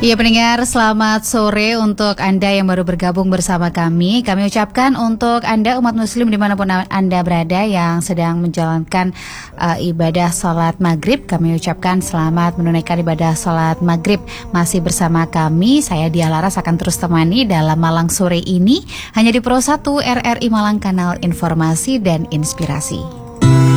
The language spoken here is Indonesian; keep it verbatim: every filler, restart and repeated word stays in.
Iya pendengar, selamat sore untuk Anda yang baru bergabung bersama kami. Kami ucapkan untuk Anda umat muslim dimanapun Anda berada yang sedang menjalankan uh, ibadah sholat maghrib, kami ucapkan selamat menunaikan ibadah sholat maghrib. Masih bersama kami, saya Dia Laras akan terus temani dalam Malang sore ini hanya di Pro satu R R I Malang, kanal informasi dan inspirasi.